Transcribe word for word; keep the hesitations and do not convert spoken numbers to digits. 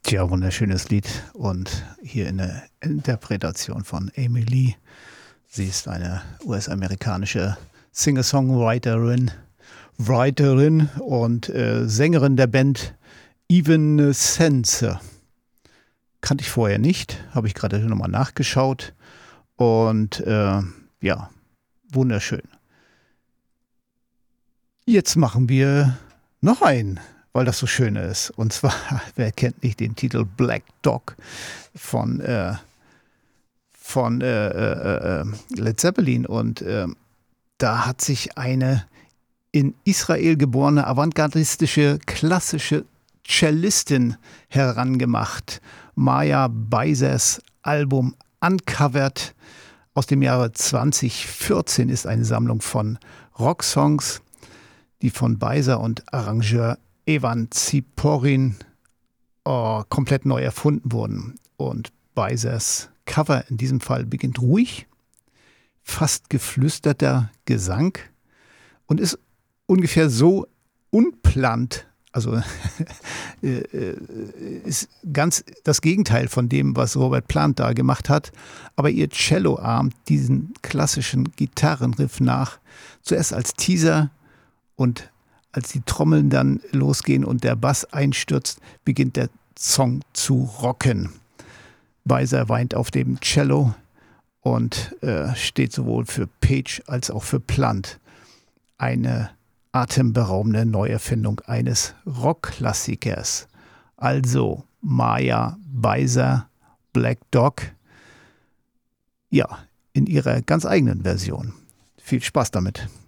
Tja, wunderschönes Lied und hier in der Interpretation von Amy Lee. Sie ist eine U S-amerikanische Singer-Songwriterin Writerin und äh, Sängerin der Band Evanescence. Kannte ich vorher nicht, habe ich gerade nochmal nachgeschaut und äh, ja, wunderschön. Jetzt machen wir noch einen, weil das so schön ist. Und zwar, wer kennt nicht den Titel Black Dog von, äh, von äh, äh, äh, Led Zeppelin. Und äh, da hat sich eine in Israel geborene avantgardistische, klassische Cellistin herangemacht. Maya Beisers Album Uncovered aus dem Jahre zwanzig vierzehn ist eine Sammlung von Rocksongs, die von Beiser und Arrangeur Evan Ziporyn oh, komplett neu erfunden wurden. Und Beisers Cover in diesem Fall beginnt ruhig, fast geflüsterter Gesang und ist ungefähr so unplant, also ist ganz das Gegenteil von dem, was Robert Plant da gemacht hat. Aber ihr Cello ahmt diesen klassischen Gitarrenriff nach, zuerst als Teaser und als die Trommeln dann losgehen und der Bass einstürzt, beginnt der Song zu rocken. Beiser weint auf dem Cello und äh, steht sowohl für Page als auch für Plant. Eine atemberaubende Neuerfindung eines Rockklassikers. Also Maya Beiser, Black Dog, ja, in ihrer ganz eigenen Version. Viel Spaß damit.